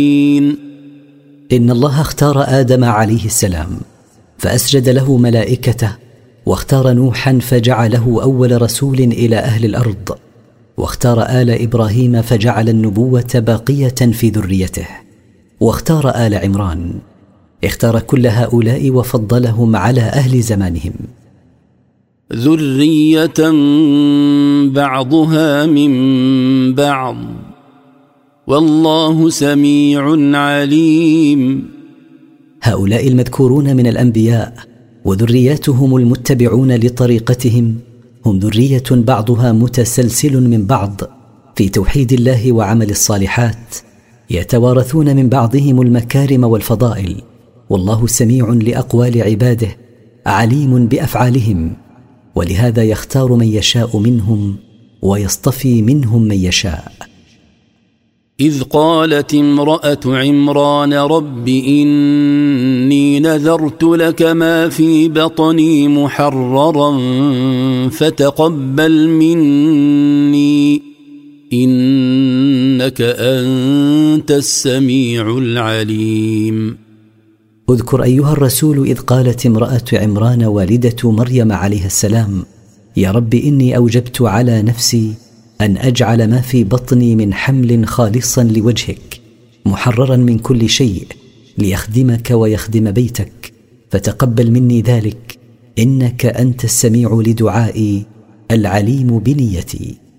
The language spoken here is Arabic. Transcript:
إن الله اختار آدم عليه السلام فأسجد له ملائكته، واختار نوحا فجعله أول رسول إلى أهل الأرض، واختار آل إبراهيم فجعل النبوة باقية في ذريته، واختار آل عمران، اختار كل هؤلاء وفضلهم على أهل زمانهم. ذرية بعضها من بعض والله سميع عليم. هؤلاء المذكورون من الأنبياء وذرياتهم المتبعون لطريقتهم هم ذرية بعضها متسلسل من بعض في توحيد الله وعمل الصالحات، يتوارثون من بعضهم المكارم والفضائل، والله سميع لأقوال عباده عليم بأفعالهم، ولهذا يختار من يشاء منهم ويصطفي منهم من يشاء. إذ قالت امرأة عمران رب إني نذرت لك ما في بطني محررا فتقبل مني إنك أنت السميع العليم. اذكر أيها الرسول إذ قالت امرأة عمران والدة مريم عليها السلام يا رب إني أوجبت على نفسي أن أجعل ما في بطني من حمل خالصا لوجهك محررا من كل شيء ليخدمك ويخدم بيتك، فتقبل مني ذلك إنك أنت السميع لدعائي العليم بنيتي.